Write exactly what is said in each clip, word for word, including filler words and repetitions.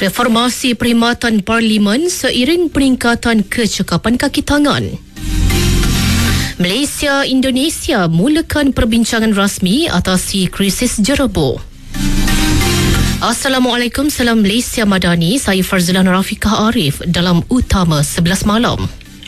Reformasi perkhidmatan Parlimen seiring peningkatan kecekapan kaki tangan. Malaysia Indonesia mulakan perbincangan rasmi atasi krisis jerebu. Assalamualaikum, salam Malaysia Madani. Saya Farzlan Rafiqah Arif dalam Utama sebelas malam.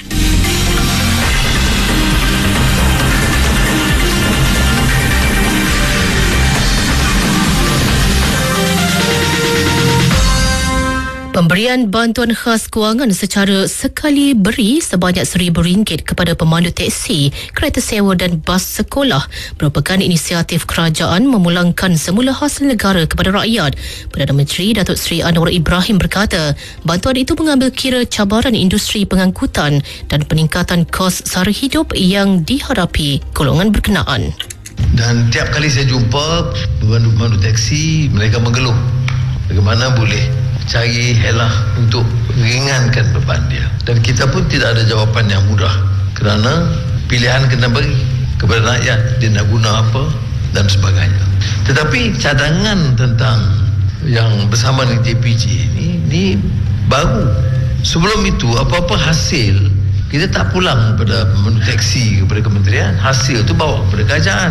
Pemberian bantuan khas kewangan secara sekali beri sebanyak seribu ringgit kepada pemandu teksi, kereta sewa dan bas sekolah merupakan inisiatif kerajaan memulangkan semula hasil negara kepada rakyat. Perdana Menteri Datuk Seri Anwar Ibrahim berkata, bantuan itu mengambil kira cabaran industri pengangkutan dan peningkatan kos sara hidup yang dihadapi golongan berkenaan. Dan tiap kali saya jumpa pemandu-pemandu teksi, mereka mengeluh bagaimana boleh cari helah untuk ringankan beban dia. Dan kita pun tidak ada jawapan yang mudah kerana pilihan kena beri kepada rakyat, dia nak guna apa dan sebagainya. Tetapi cadangan tentang yang bersama dengan T P J ini, ini baru. Sebelum itu apa-apa hasil kita tak pulang kepada pemandu teksi, kepada kementerian. Hasil itu bawa kepada kerajaan.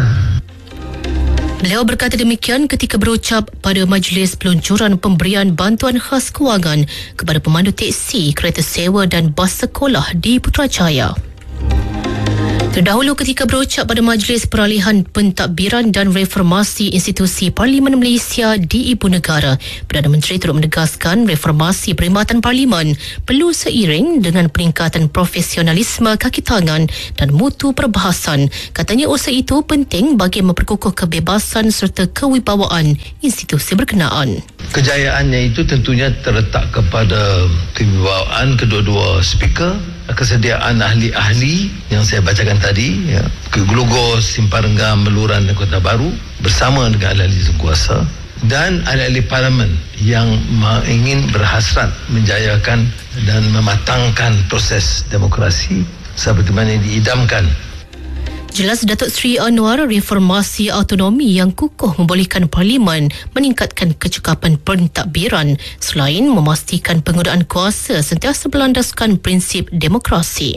Beliau berkata demikian ketika berucap pada majlis peluncuran pemberian bantuan khas kewangan kepada pemandu teksi, kereta sewa dan bas sekolah di Putrajaya. Terdahulu ketika berucap pada Majlis Peralihan Pentadbiran dan Reformasi Institusi Parlimen Malaysia di Ibu Negara, Perdana Menteri turut menegaskan reformasi perkhidmatan Parlimen perlu seiring dengan peningkatan profesionalisme kaki tangan dan mutu perbahasan. Katanya usaha itu penting bagi memperkukuh kebebasan serta kewibawaan institusi berkenaan. Kejayaannya itu tentunya terletak kepada kewibawaan kedua-dua speaker, kesediaan ahli-ahli yang saya bacakan tadi, ya, ke Glogos, Simpang Renggam, Beluran dan Kota Baru bersama dengan ahli-ahli sekuasa dan ahli-ahli parlimen yang ingin berhasrat menjayakan dan mematangkan proses demokrasi seperti mana yang diidamkan. Jelas Datuk Seri Anwar, reformasi autonomi yang kukuh membolehkan Parlimen meningkatkan kecekapan pentadbiran selain memastikan penggunaan kuasa sentiasa berlandaskan prinsip demokrasi.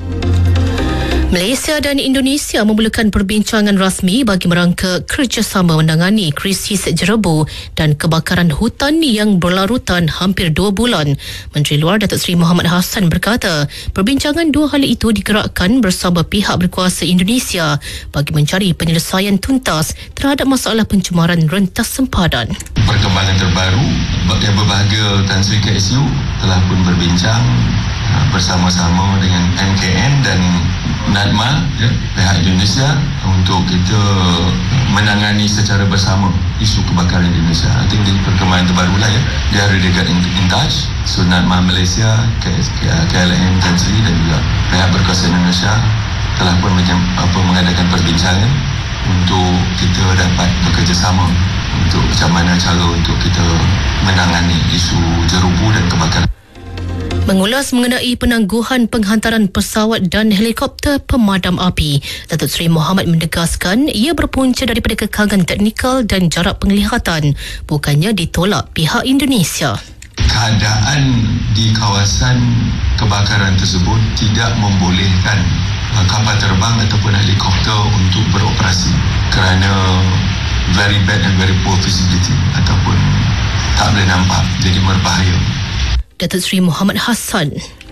Malaysia dan Indonesia memulakan perbincangan rasmi bagi merangka kerjasama menangani krisis jerebu dan kebakaran hutan yang berlarutan hampir dua bulan. Menteri Luar Datuk Seri Mohamad Hassan berkata, perbincangan dua hal itu digerakkan bersama pihak berkuasa Indonesia bagi mencari penyelesaian tuntas terhadap masalah pencemaran rentas sempadan. Perkembangan terbaru, yang berbahagia Tan Sri K S U telah pun berbincang bersama-sama dengan M K N dan NADMA, ya, pihak Indonesia untuk kita menangani secara bersama isu kebakaran di Indonesia. I think ini perkembangan terbaru lah, ya. Dia ada dekat in, in touch. So NADMA Malaysia, K L M Tan Sri dan juga pihak berkuasa Indonesia telah pun apa, mengadakan perbincangan untuk kita dapat bekerjasama untuk macam mana cara untuk kita menangani isu jerubu dan kebakaran. Mengulas mengenai penangguhan penghantaran pesawat dan helikopter pemadam api, Datuk Seri Mohamad menegaskan ia berpunca daripada kekangan teknikal dan jarak penglihatan, bukannya ditolak pihak Indonesia. Keadaan di kawasan kebakaran tersebut tidak membolehkan kapal terbang ataupun helikopter untuk beroperasi kerana very bad and very poor visibility ataupun tak boleh nampak, jadi berbahaya. Datuk Seri Mohamad Hassan.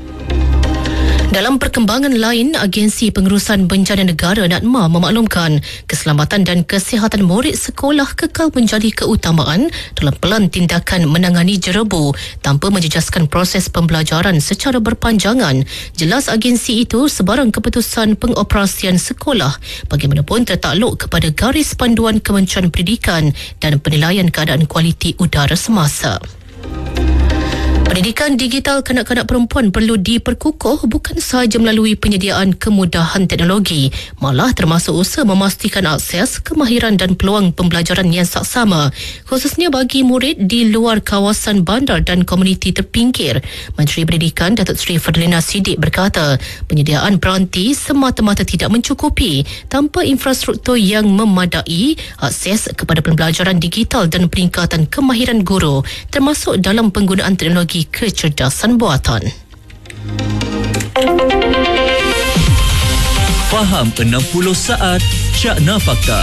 Dalam perkembangan lain, Agensi Pengurusan Bencana Negara NADMA memaklumkan keselamatan dan kesihatan murid sekolah kekal menjadi keutamaan dalam pelan tindakan menangani jerebu tanpa menjejaskan proses pembelajaran secara berpanjangan. Jelas agensi itu sebarang keputusan pengoperasian sekolah bagaimanapun tertakluk kepada garis panduan Kementerian Pendidikan dan penilaian keadaan kualiti udara semasa. Pendidikan digital kanak-kanak perempuan perlu diperkukuh bukan sahaja melalui penyediaan kemudahan teknologi, malah termasuk usaha memastikan akses, kemahiran dan peluang pembelajaran yang saksama, khususnya bagi murid di luar kawasan bandar dan komuniti terpinggir. Menteri Pendidikan Datuk Seri Fadlina Siddiq berkata, penyediaan peranti semata-mata tidak mencukupi tanpa infrastruktur yang memadai, akses kepada pembelajaran digital dan peningkatan kemahiran guru, termasuk dalam penggunaan teknologi kecerdasan buatan. Faham enam puluh saat Syakna Fakta.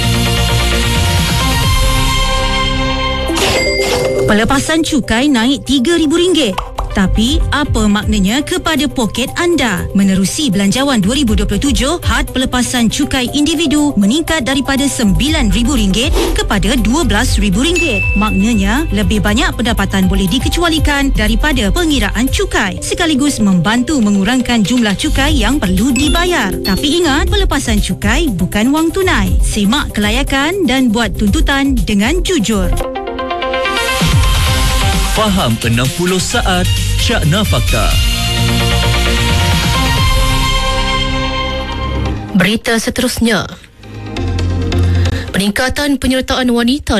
Pelepasan cukai naik tiga ribu ringgit. Tapi, apa maknanya kepada poket anda? Menerusi Belanjawan dua ribu dua puluh tujuh, had pelepasan cukai individu meningkat daripada sembilan ribu ringgit kepada dua belas ribu ringgit. Maknanya, lebih banyak pendapatan boleh dikecualikan daripada pengiraan cukai, sekaligus membantu mengurangkan jumlah cukai yang perlu dibayar. Tapi ingat, pelepasan cukai bukan wang tunai. Semak kelayakan dan buat tuntutan dengan jujur. Faham enam puluh saat Syakna Fakta. Berita seterusnya. Peningkatan penyertaan wanita